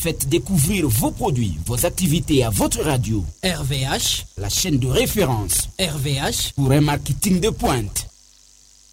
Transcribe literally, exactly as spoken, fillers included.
Faites découvrir vos produits, vos activités à votre radio. R V H, la chaîne de référence R V H pour un marketing de pointe.